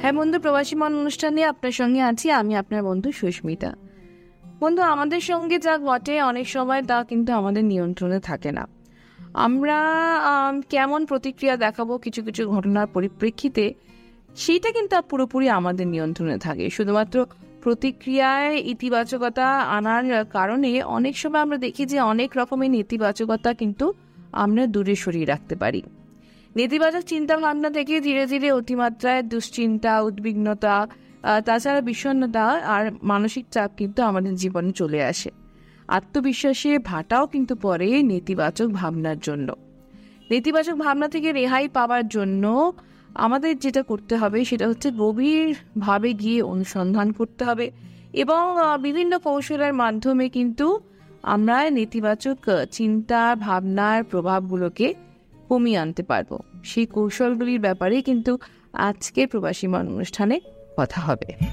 হ্যাঁ বন্ধু, প্রবাসী মন অনুষ্ঠানে আপনার সঙ্গে আছি আমি, আপনার বন্ধু সুস্মিতা। বন্ধু, আমাদের সঙ্গে যা ঘটে অনেক সময় তা কিন্তু আমাদের নিয়ন্ত্রণে থাকে না। আমরা কেমন প্রতিক্রিয়া দেখাবো কিছু কিছু ঘটনার পরিপ্রেক্ষিতে, সেইটা কিন্তু পুরোপুরি আমাদের নিয়ন্ত্রণে থাকে। শুধুমাত্র প্রতিক্রিয়ায় ইতিবাচকতা আনার কারণে অনেক সময় আমরা দেখি যে অনেক রকমের নেতিবাচকতা কিন্তু আমরা দূরে সরিয়ে রাখতে পারি। নেতিবাচক চিন্তা ভাবনা থেকে ধীরে ধীরে অতিমাত্রায় দুশ্চিন্তা, উদ্বিগ্নতা, তাছাড়া বিষণ্ণতা আর মানসিক চাপ কিন্তু আমাদের জীবনে চলে আসে। আত্মবিশ্বাসে ভাটাও কিন্তু পড়ে নেতিবাচক ভাবনার জন্য। নেতিবাচক ভাবনা থেকে রেহাই পাওয়ার জন্য আমাদের যেটা করতে হবে সেটা হচ্ছে গভীরভাবে গিয়ে অনুসন্ধান করতে হবে এবং বিভিন্ন কৌশলের মাধ্যমে কিন্তু আমরা নেতিবাচক চিন্তা ভাবনার প্রভাবগুলোকে কমিয়ে আনতে পারবো। সেই কৌশলগুলির ব্যাপারে কিন্তু আজকের প্রবাসী মন অনুষ্ঠানে কথা হবে।